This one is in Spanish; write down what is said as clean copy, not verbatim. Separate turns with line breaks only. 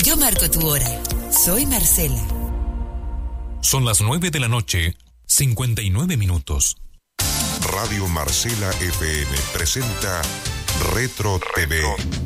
Yo marco tu hora. Soy Marcela.
Son las 9 de la noche, 59 minutos.
Radio Marcela FM presenta Retro TV.